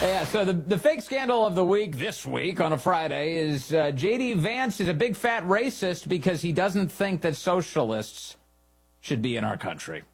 Yeah, so the fake scandal of the week this week on a Friday is J.D. Vance is a big fat racist because he doesn't think that socialists should be in our country.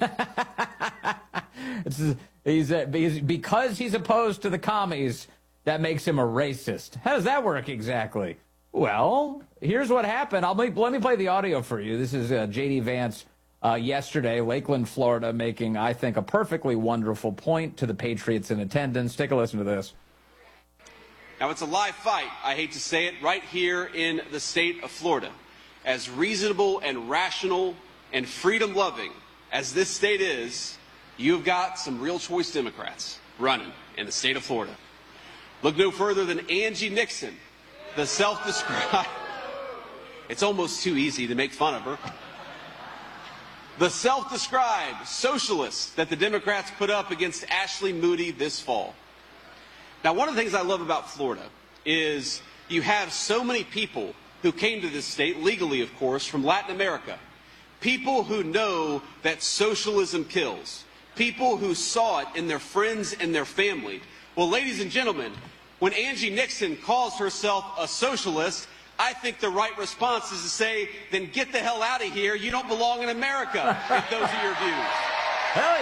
Because he's opposed to the commies, that makes him a racist. How does that work exactly? Well, here's what happened. Let me play the audio for you. This is J.D. Vance yesterday, Lakeland, Florida, making, I think, a perfectly wonderful point to the patriots in attendance. Take a listen to this. Now, it's a live fight, I hate to say it, right here in the state of Florida. As reasonable and rational and freedom-loving as this state is, you've got some real choice Democrats running in the state of Florida. Look no further than Angie Nixon, the self-described... It's almost too easy to make fun of her. The self-described socialist that the Democrats put up against Ashley Moody this fall. Now, one of the things I love about Florida is you have so many people who came to this state, legally, of course, from Latin America. People who know that socialism kills. People who saw it in their friends and their family. Well, ladies and gentlemen, when Angie Nixon calls herself a socialist, I think the right response is to say, then get the hell out of here. You don't belong in America if those are your views. Hell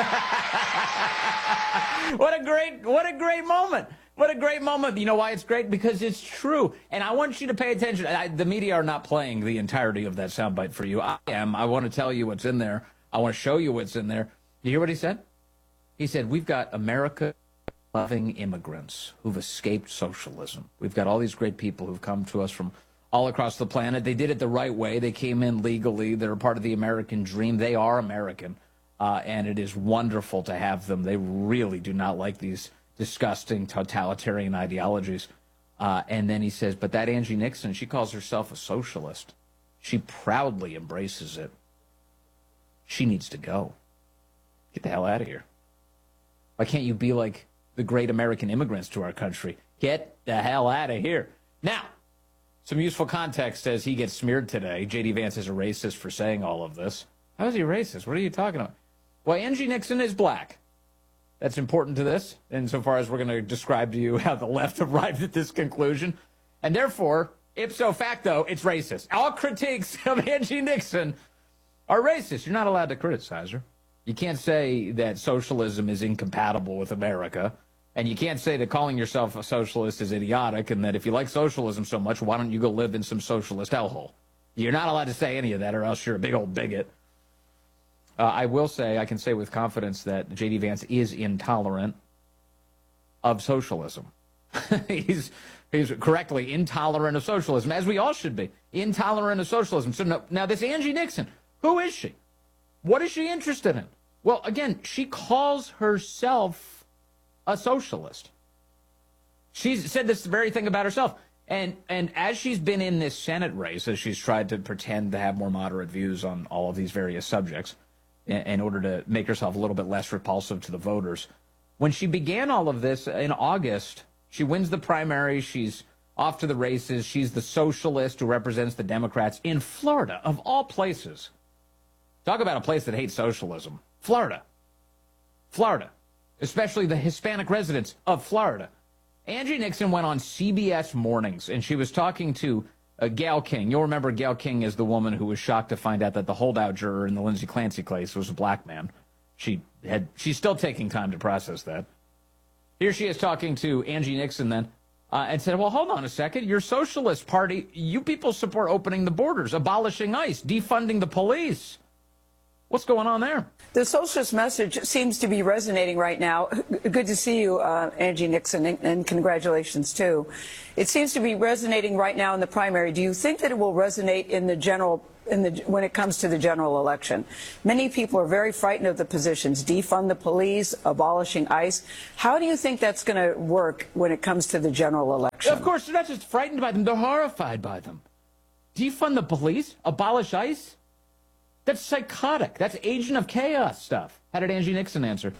yeah. What a great moment. What a great moment. You know why it's great? Because it's true. And I want you to pay attention. The media are not playing the entirety of that soundbite for you. I am. I want to tell you what's in there. I want to show you what's in there. You hear what he said? He said, we've got America-loving immigrants who've escaped socialism. We've got all these great people who've come to us from all across the planet. They did it the right way. They came in legally. They're a part of the American dream. They are American. And it is wonderful to have them. They really do not like these disgusting totalitarian ideologies. And then he says, but that Angie Nixon, she calls herself a socialist. She proudly embraces it. She needs to go. Get the hell out of here. Why can't you be like the great American immigrants to our country? Get the hell out of here. Now, some useful context as he gets smeared today. J.D. Vance is a racist for saying all of this. How is he racist? What are you talking about? Well, Angie Nixon is black. That's important to this, insofar as we're going to describe to you how the left arrived at this conclusion. And therefore, ipso facto, it's racist. All critiques of Angie Nixon are racist. You're not allowed to criticize her. You can't say that socialism is incompatible with America. And you can't say that calling yourself a socialist is idiotic and that if you like socialism so much, why don't you go live in some socialist hellhole? You're not allowed to say any of that or else you're a big old bigot. I will say, I can say with confidence that J.D. Vance is intolerant of socialism. He's correctly intolerant of socialism, as we all should be. Intolerant of socialism. So now this Angie Nixon, who is she? What is she interested in? Well, again, she calls herself a socialist. She's said this very thing about herself. And as she's been in this Senate race, as she's tried to pretend to have more moderate views on all of these various subjects in order to make herself a little bit less repulsive to the voters, when she began all of this in August, she wins the primary. She's off to the races. She's the socialist who represents the Democrats in Florida, of all places. Talk about a place that hates socialism. Florida. Florida. Especially the Hispanic residents of Florida. Angie Nixon went on CBS Mornings, and she was talking to Gayle King. You'll remember Gayle King is the woman who was shocked to find out that the holdout juror in the Lindsey Clancy case was a black man. She's still taking time to process that. Here she is talking to Angie Nixon then, and said, well, hold on a second. Your Socialist Party, you people support opening the borders, abolishing ICE, defunding the police. What's going on there? The socialist message seems to be resonating right now. Good to see you, Angie Nixon, and congratulations, too. It seems to be resonating right now in the primary. Do you think that it will resonate in the general, when it comes to the general election? Many people are very frightened of the positions, defund the police, abolishing ICE. How do you think that's going to work when it comes to the general election? Of course, they're not just frightened by them, they're horrified by them. Defund the police? Abolish ICE? That's psychotic. That's agent of chaos stuff. How did Angie Nixon answer?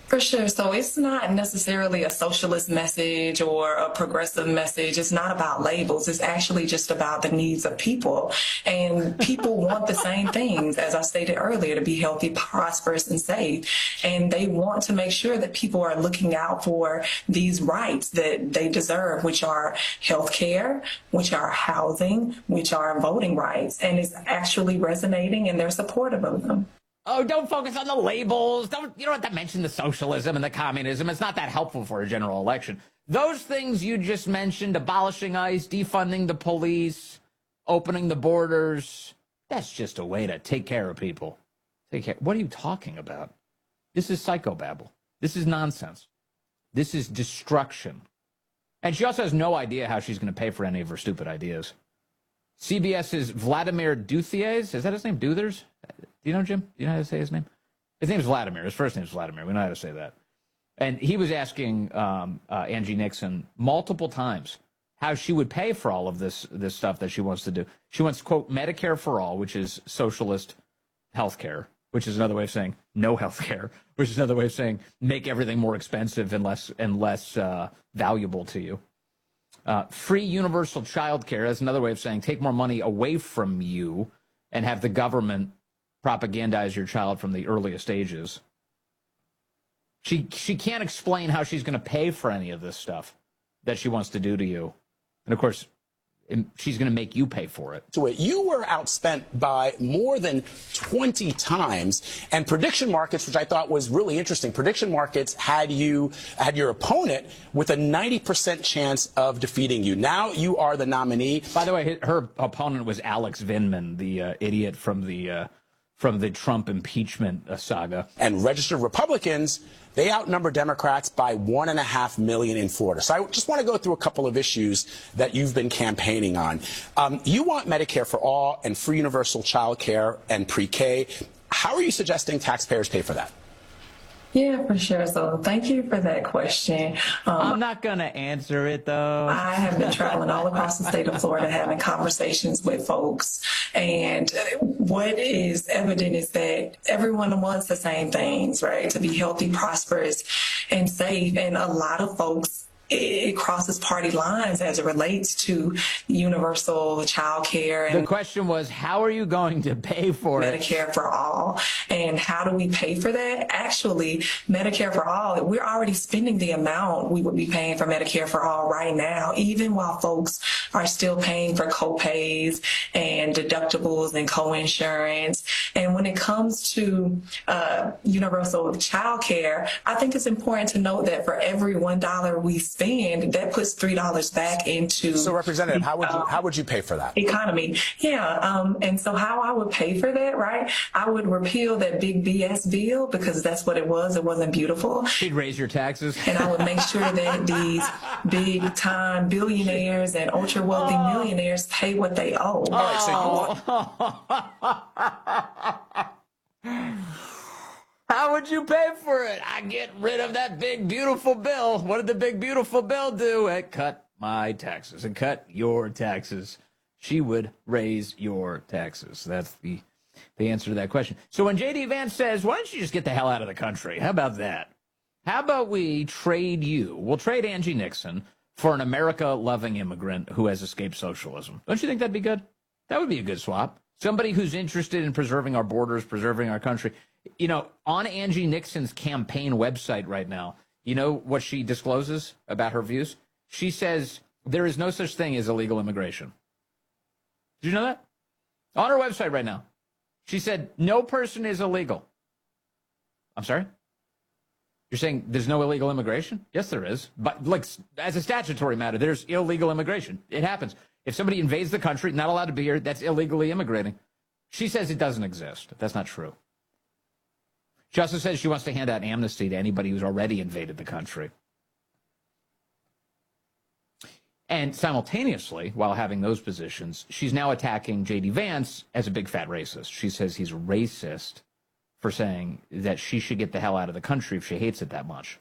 For sure. So it's not necessarily a socialist message or a progressive message. It's not about labels. It's actually just about the needs of people. And people want the same things, as I stated earlier, to be healthy, prosperous, and safe. And they want to make sure that people are looking out for these rights that they deserve, which are health care, which are housing, which are voting rights. And it's actually resonating, and they're supportive of them. Oh, don't focus on the labels. You don't have to mention the socialism and the communism. It's not that helpful for a general election. Those things you just mentioned, abolishing ICE, defunding the police, opening the borders, that's just a way to take care of people. Take care. What are you talking about? This is psychobabble. This is nonsense. This is destruction. And she also has no idea how she's going to pay for any of her stupid ideas. CBS's Vladimir Duthiers, is that his name? Duthers? Do you know, Jim? Do you know how to say his name? His name's Vladimir. His first name's Vladimir. We know how to say that. And he was asking Angie Nixon multiple times how she would pay for all of this stuff that she wants to do. She wants, quote, Medicare for all, which is socialist health care, which is another way of saying no health care, which is another way of saying make everything more expensive and less valuable to you. Free universal child care, that's another way of saying take more money away from you and have the government propagandize your child from the earliest ages. She can't explain how she's going to pay for any of this stuff that she wants to do to you. And of course, she's going to make you pay for it. So you were outspent by more than 20 times. And prediction markets, which I thought was really interesting, prediction markets had your opponent with a 90% chance of defeating you. Now you are the nominee. By the way, her opponent was Alex Vindman, the idiot from the Trump impeachment saga. And registered Republicans, they outnumber Democrats by 1.5 million in Florida. So I just want to go through a couple of issues that you've been campaigning on. You want Medicare for all and free universal child care and pre-K. How are you suggesting taxpayers pay for that? Yeah, for sure. So thank you for that question. I'm not going to answer it, though. I have been traveling all across the state of Florida having conversations with folks. And what is evident is that everyone wants the same things, right? To be healthy, prosperous, and safe. And a lot of folks, it crosses party lines as it relates to universal child care. And the question was, how are you going to pay for Medicare for all? And how do we pay for that? Actually, Medicare for all, we're already spending the amount we would be paying for Medicare for all right now, even while folks are still paying for copays and deductibles and coinsurance. And when it comes to universal child care, I think it's important to note that for every $1 we spend, that puts $3 back into. So, Representative, how would you pay for that? Economy, yeah. And so, how I would pay for that, right? I would repeal that big BS bill because that's what it was. It wasn't beautiful. She'd raise your taxes, and I would make sure that these big time billionaires and ultra wealthy millionaires pay what they owe. All right, so how would you pay for it? I get rid of that big, beautiful bill. What did the big, beautiful bill do? It cut my taxes. It cut your taxes. She would raise your taxes. That's the answer to that question. So when J.D. Vance says, why don't you just get the hell out of the country? How about that? How about we trade you? We'll trade Angie Nixon for an America-loving immigrant who has escaped socialism. Don't you think that'd be good? That would be a good swap. Somebody who's interested in preserving our borders, preserving our country. You know, on Angie Nixon's campaign website right now, you know what she discloses about her views? She says there is no such thing as illegal immigration. Did you know that? On her website right now, she said no person is illegal. I'm sorry? You're saying there's no illegal immigration? Yes, there is. But like as a statutory matter, there's illegal immigration. It happens. If somebody invades the country, not allowed to be here, that's illegally immigrating. She says it doesn't exist. That's not true. She also says she wants to hand out amnesty to anybody who's already invaded the country. And simultaneously, while having those positions, she's now attacking J.D. Vance as a big fat racist. She says he's racist for saying that she should get the hell out of the country if she hates it that much.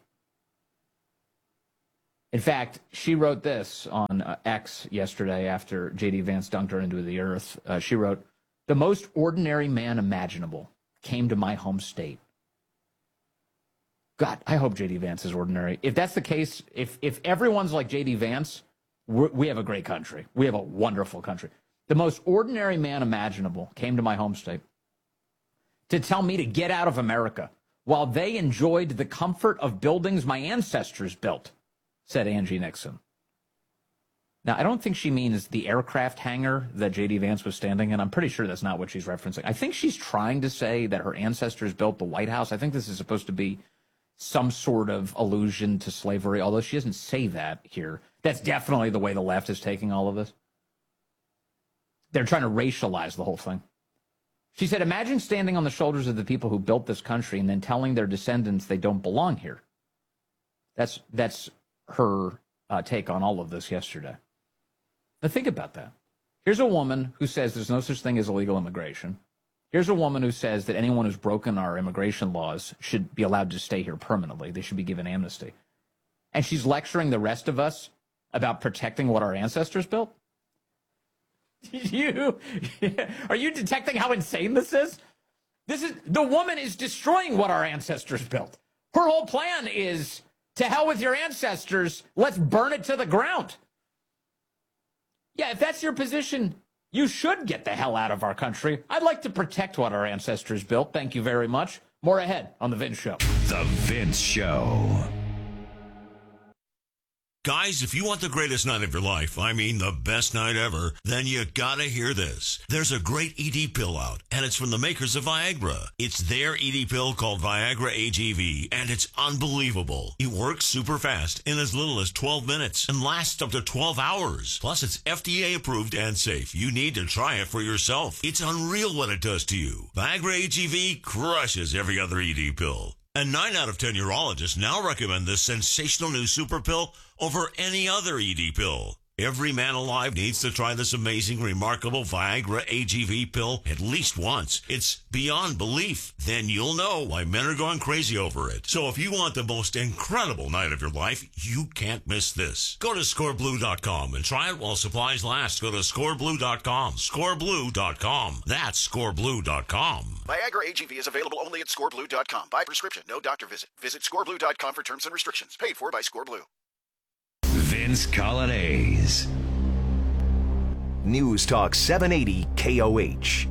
In fact, she wrote this on X yesterday after J.D. Vance dunked her into the earth. She wrote, "The most ordinary man imaginable came to my home state. God, I hope J.D. Vance is ordinary. If that's the case, if everyone's like J.D. Vance, we have a great country. We have a wonderful country. The most ordinary man imaginable came to my home state to tell me to get out of America while they enjoyed the comfort of buildings my ancestors built, said Angie Nixon. Now, I don't think she means the aircraft hangar that J.D. Vance was standing in. I'm pretty sure that's not what she's referencing. I think she's trying to say that her ancestors built the White House. I think this is supposed to be some sort of allusion to slavery, although she doesn't say that here. That's definitely the way the left is taking all of this. They're trying to racialize the whole thing. She said, imagine standing on the shoulders of the people who built this country and then telling their descendants they don't belong here. That's her take on all of this yesterday. Now think about that. Here's a woman who says there's no such thing as illegal immigration. Here's a woman who says that anyone who's broken our immigration laws should be allowed to stay here permanently. They should be given amnesty. And she's lecturing the rest of us about protecting what our ancestors built? Are you detecting how insane this is? The woman is destroying what our ancestors built. Her whole plan is, to hell with your ancestors, let's burn it to the ground. Yeah, if that's your position, you should get the hell out of our country. I'd like to protect what our ancestors built. Thank you very much. More ahead on The Vince Show. The Vince Show. Guys, if you want the greatest night of your life, I mean the best night ever, then you gotta hear this. There's a great ED pill out, and it's from the makers of Viagra. It's their ED pill called Viagra AGV, and it's unbelievable. It works super fast in as little as 12 minutes and lasts up to 12 hours. Plus, it's FDA approved and safe. You need to try it for yourself. It's unreal what it does to you. Viagra AGV crushes every other ED pill. And 9 out of 10 urologists now recommend this sensational new super pill over any other ED pill. Every man alive needs to try this amazing, remarkable Viagra AGV pill at least once. It's beyond belief. Then you'll know why men are going crazy over it. So if you want the most incredible night of your life, you can't miss this. Go to scoreblue.com and try it while supplies last. Go to scoreblue.com. Scoreblue.com. That's scoreblue.com. Viagra AGV is available only at scoreblue.com. By prescription, no doctor visit. Visit scoreblue.com for terms and restrictions. Paid for by Scoreblue. Vince Colonnese. News Talk 780 KOH.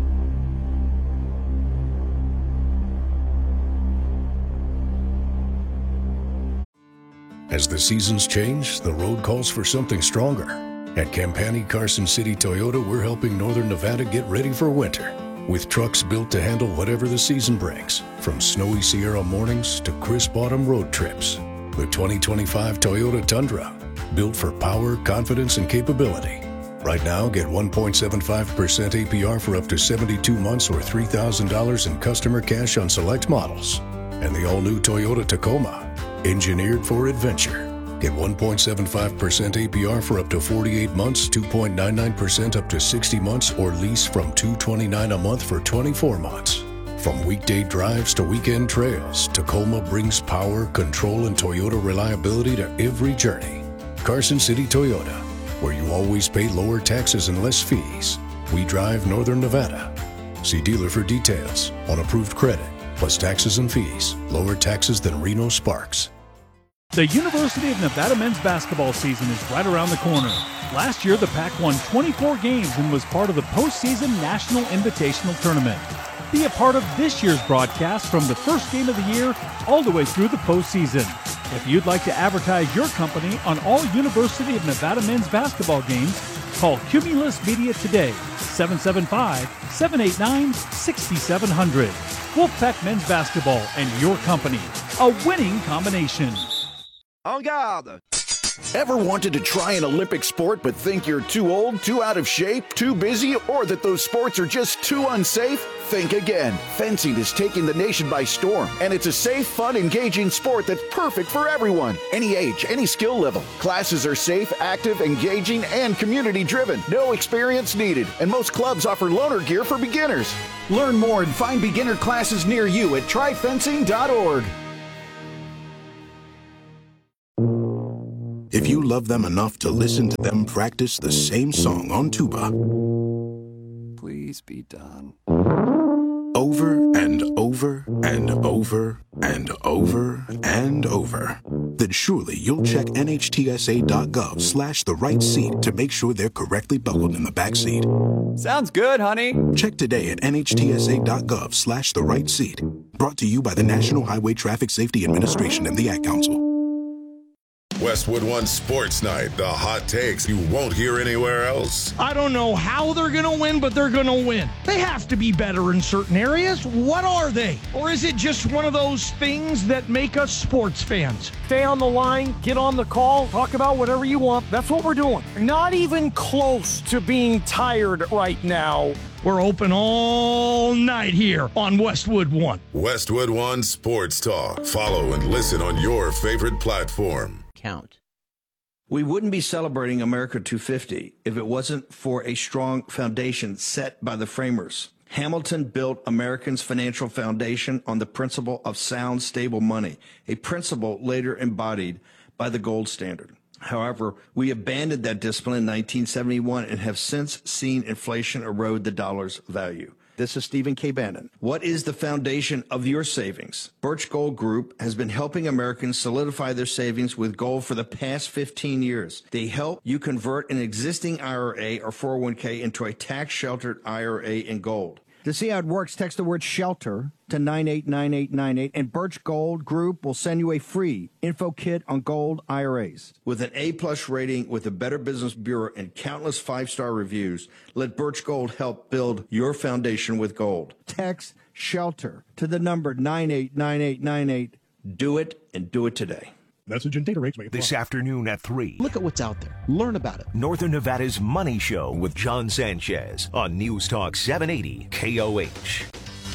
As the seasons change, the road calls for something stronger. At Campani Carson City Toyota, we're helping Northern Nevada get ready for winter. With trucks built to handle whatever the season brings, from snowy Sierra mornings to crisp autumn road trips. The 2025 Toyota Tundra, built for power, confidence, and capability. Right now, get 1.75% APR for up to 72 months or $3,000 in customer cash on select models. And the all-new Toyota Tacoma, engineered for adventure. Get 1.75% APR for up to 48 months, 2.99% up to 60 months, or lease from $229 a month for 24 months. From weekday drives to weekend trails, Tacoma brings power, control, and Toyota reliability to every journey. Carson City Toyota, where you always pay lower taxes and less fees. We drive Northern Nevada. See dealer for details on approved credit, plus taxes and fees. Lower taxes than Reno Sparks. The University of Nevada men's basketball season is right around the corner. Last year, the Pac won 24 games and was part of the postseason National Invitational Tournament. Be a part of this year's broadcast from the first game of the year all the way through the postseason. If you'd like to advertise your company on all University of Nevada men's basketball games, call Cumulus Media today, 775-789-6700. Wolfpack Men's Basketball and your company, a winning combination. En garde! Ever wanted to try an Olympic sport but think you're too old, too out of shape, too busy, or that those sports are just too unsafe? Think again. Fencing is taking the nation by storm, and it's a safe, fun, engaging sport that's perfect for everyone. Any age, any skill level. Classes are safe, active, engaging, and community-driven. No experience needed, and most clubs offer loaner gear for beginners. Learn more and find beginner classes near you at tryfencing.org. If you love them enough to listen to them practice the same song on tuba, Please be done. over and over over and over and over and over, then surely you'll check NHTSA.gov/the right seat to make sure they're correctly buckled in the back seat. Sounds good, honey. Check today at NHTSA.gov/the right seat. Brought to you by the National Highway Traffic Safety Administration and the Ad Council. Westwood One Sports Night, the hot takes you won't hear anywhere else. I don't know how they're going to win, but they're going to win. They have to be better in certain areas. What are they? Or is it just one of those things that make us sports fans? Stay on the line, get on the call, talk about whatever you want. That's what we're doing. Not even close to being tired right now. We're open all night here on Westwood One. Westwood One Sports Talk. Follow and listen on your favorite platform. Count. We wouldn't be celebrating America 250 if it wasn't for a strong foundation set by the framers. Hamilton built Americans' financial foundation on the principle of sound, stable money, a principle later embodied by the gold standard. However, we abandoned that discipline in 1971 and have since seen inflation erode the dollar's value. This is Stephen K. Bannon. What is the foundation of your savings? Birch Gold Group has been helping Americans solidify their savings with gold for the past 15 years. They help you convert an existing IRA or 401k into a tax-sheltered IRA in gold. To see how it works, text the word SHELTER to 989898, and Birch Gold Group will send you a free info kit on gold IRAs. With an A-plus rating with the Better Business Bureau and countless 5-star reviews, let Birch Gold help build your foundation with gold. Text SHELTER to the number 989898. Do it, and do it today. Message and data rates may apply. This afternoon at 3. Look at what's out there. Learn about it. Northern Nevada's Money Show with John Sanchez on News Talk 780 KOH.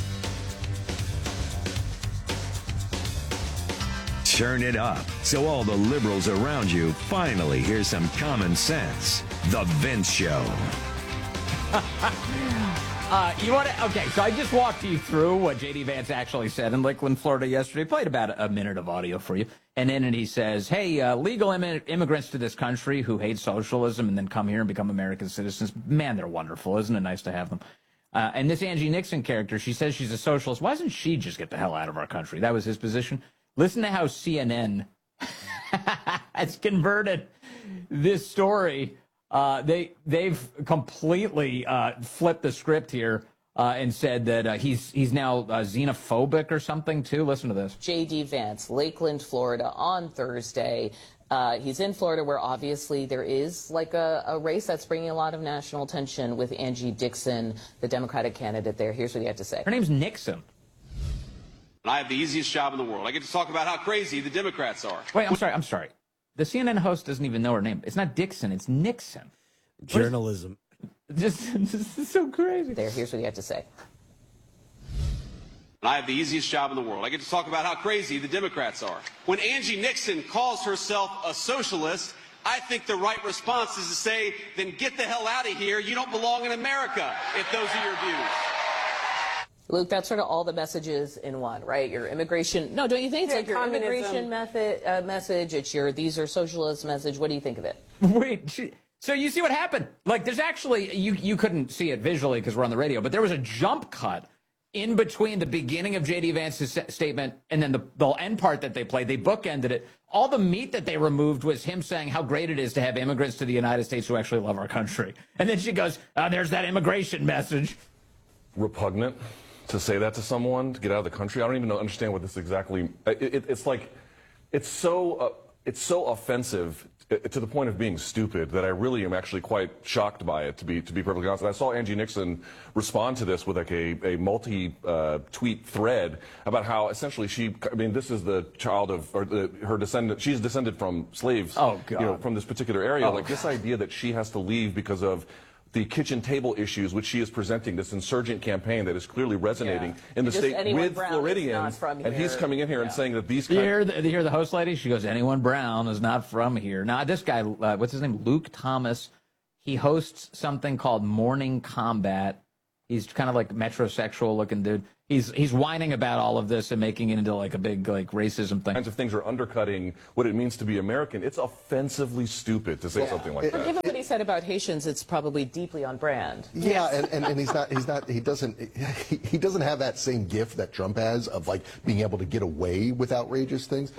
Turn it up so all the liberals around you finally hear some common sense. The Vince Show. You want to? Okay, so I just walked you through what J.D. Vance actually said in Lakeland, Florida yesterday. Played about a minute of audio for you. And in it he says, hey, legal immigrants to this country who hate socialism and then come here and become American citizens, man, they're wonderful. Isn't it nice to have them? And this Angie Nixon character, she says she's a socialist. Why doesn't she just get the hell out of our country? That was his position. Listen to how CNN has converted this story. They've completely flipped the script here and said that he's now xenophobic or something too. Listen to this. J.D. Vance, Lakeland, Florida, on Thursday. He's in Florida, where obviously there is like a race that's bringing a lot of national attention with Angie Dixon, the Democratic candidate there. Here's what he had to say. Her name's Nixon. I have the easiest job in the world. I get to talk about how crazy the Democrats are. Wait, I'm sorry. The CNN host doesn't even know her name. It's not Dixon, it's Nixon. Journalism. This is so crazy. There, here's what he had to say. I have the easiest job in the world. I get to talk about how crazy the Democrats are. When Angie Nixon calls herself a socialist, I think the right response is to say, then get the hell out of here. You don't belong in America if those are your views. Luke, that's sort of all the messages in one, right? Your immigration, no, don't you think? It's like your immigration message, it's your these are socialist message. What do you think of it? Wait, so you see what happened? Like, there's actually, you couldn't see it visually because we're on the radio, but there was a jump cut in between the beginning of J.D. Vance's statement and then the end part that they played. They bookended it. All the meat that they removed was him saying how great it is to have immigrants to the United States who actually love our country. And then she goes, there's that immigration message. Repugnant to say that to someone, to get out of the country. I don't even understand what this exactly, it's like, it's so offensive to the point of being stupid that I really am actually quite shocked by it, to be perfectly honest. And I saw Angie Nixon respond to this with like a multi-tweet thread about how essentially this is the child of, or her descendant, she's descended from slaves, from this particular area. This idea that she has to leave because of the kitchen table issues, which she is presenting, this insurgent campaign that is clearly resonating in the state with Floridians, and he's coming in here and saying that these. You hear the host lady? She goes, "Anyone brown is not from here." Now, this guy, what's his name? Luke Thomas. He hosts something called Morning Combat. He's kind of like metrosexual looking dude. He's whining about all of this and making it into like a big like racism thing. Kinds of things are undercutting what it means to be American. It's offensively stupid to say something like that. Given what he said about Haitians, it's probably deeply on brand. Yeah, and he doesn't have that same gift that Trump has of like being able to get away with outrageous things.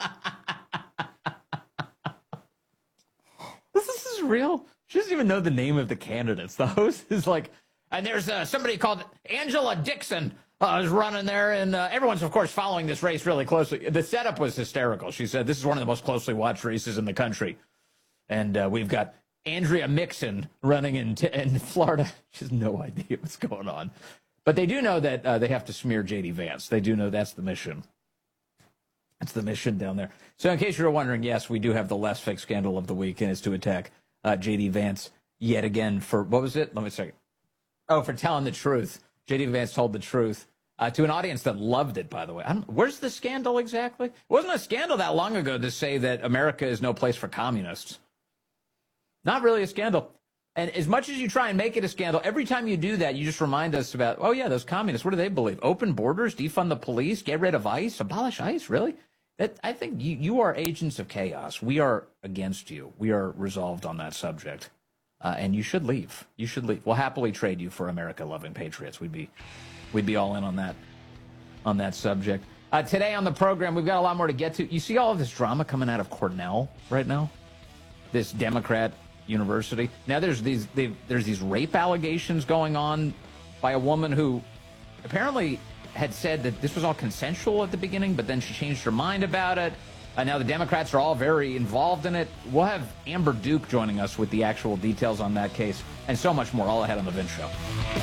This is real. She doesn't even know the name of the candidates. The host is like, and there's somebody called Angela Dixon is running there, and everyone's, of course, following this race really closely. The setup was hysterical. She said, this is one of the most closely watched races in the country. And we've got Andrea Mixon running in Florida. She has no idea what's going on. But they do know that they have to smear J.D. Vance. They do know that's the mission. That's the mission down there. So in case you were wondering, yes, we do have the less fake scandal of the week, and it's to attack J.D. Vance yet again for, what was it? Let me check. Oh, for telling the truth. J.D. Vance told the truth to an audience that loved it, by the way. Where's the scandal exactly? It wasn't a scandal that long ago to say that America is no place for communists. Not really a scandal. And as much as you try and make it a scandal, every time you do that, you just remind us about, oh, yeah, those communists, what do they believe? Open borders, defund the police, get rid of ICE, abolish ICE, really? I think you are agents of chaos. We are against you. We are resolved on that subject. And you should leave. You should leave. We'll happily trade you for America-loving patriots. We'd be all in on that subject. Today on the program, we've got a lot more to get to. You see all of this drama coming out of Cornell right now? This Democrat university. Now there's these rape allegations going on by a woman who apparently had said that this was all consensual at the beginning, but then she changed her mind about it. Now the Democrats are all very involved in it. We'll have Amber Duke joining us with the actual details on that case and so much more all ahead on The Vince Show.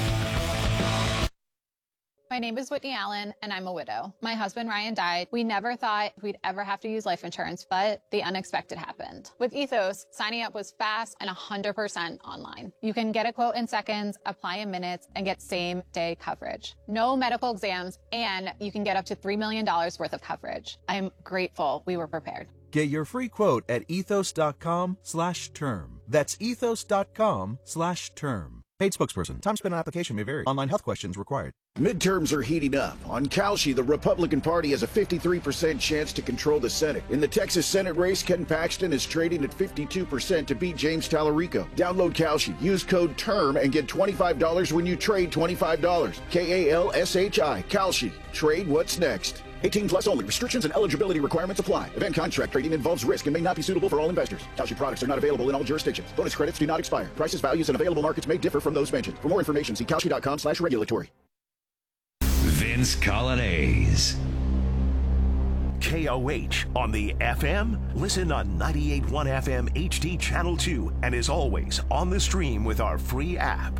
My name is Whitney Allen, and I'm a widow. My husband, Ryan, died. We never thought we'd ever have to use life insurance, but the unexpected happened. With Ethos, signing up was fast and 100% online. You can get a quote in seconds, apply in minutes, and get same-day coverage. No medical exams, and you can get up to $3 million worth of coverage. I'm grateful we were prepared. Get your free quote at ethos.com/term. That's ethos.com/term. Paid spokesperson. Time spent on application may vary. Online health questions required. Midterms are heating up. On Kalshi, the Republican Party has a 53% chance to control the Senate. In the Texas Senate race, Ken Paxton is trading at 52% to beat James Tallarico. Download Kalshi, use code TERM, and get $25 when you trade $25. Kalshi. Kalshi. Trade what's next. 18 plus only. Restrictions and eligibility requirements apply. Event contract trading involves risk and may not be suitable for all investors. Kalshi products are not available in all jurisdictions. Bonus credits do not expire. Prices, values, and available markets may differ from those mentioned. For more information, see Kalshi.com/regulatory. Vince Colonnese. KOH on the FM. Listen on 98.1 FM HD Channel 2 and as always on the stream with our free app.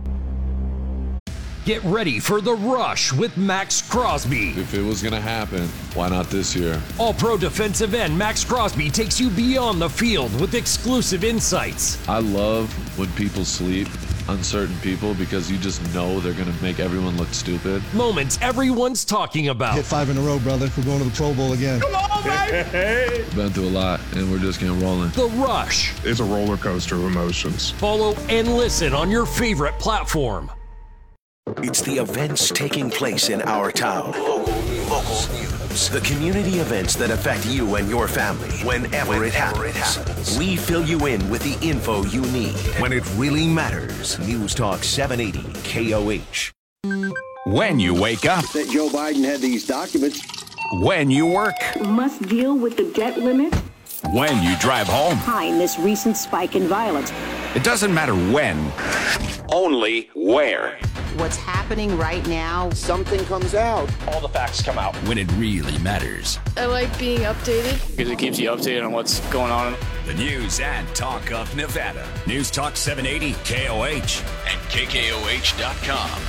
Get ready for The Rush with Max Crosby. If it was going to happen, why not this year? All-pro defensive end Max Crosby takes you beyond the field with exclusive insights. I love when people sleep on certain people because you just know they're going to make everyone look stupid. Moments everyone's talking about. Hit 5 in a row, brother. We're going to the Pro Bowl again. Come on, baby! Been through a lot, and we're just getting rolling. The Rush. It's a roller coaster of emotions. Follow and listen on your favorite platform. It's the events taking place in our town. Local news. The community events that affect you and your family whenever it happens. We fill you in with the info you need when it really matters. News Talk 780 KOH. When you wake up. That Joe Biden had these documents. When you work. Must deal with the debt limit. When you drive home. Behind this recent spike in violence. It doesn't matter when, only where. What's happening right now, something comes out. All the facts come out. When it really matters. I like being updated. Because it keeps you updated on what's going on. The news and talk of Nevada. News Talk 780 KOH and KKOH.com.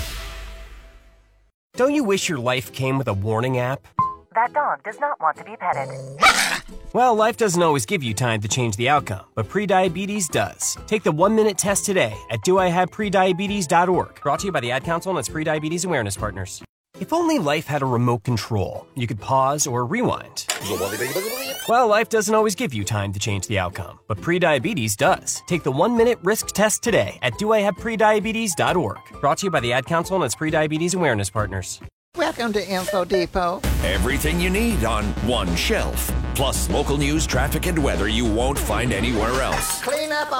Don't you wish your life came with a warning app? That dog does not want to be petted. Well, life doesn't always give you time to change the outcome, but prediabetes does. Take the 1-minute test today at doihaveprediabetes.org. Brought to you by the Ad Council and its prediabetes awareness partners. If only life had a remote control, you could pause or rewind. Well, life doesn't always give you time to change the outcome, but prediabetes does. Take the 1-minute risk test today at doihaveprediabetes.org. Brought to you by the Ad Council and its prediabetes awareness partners. Welcome to Info Depot. Everything you need on one shelf. Plus local news, traffic, and weather you won't find anywhere else. Clean up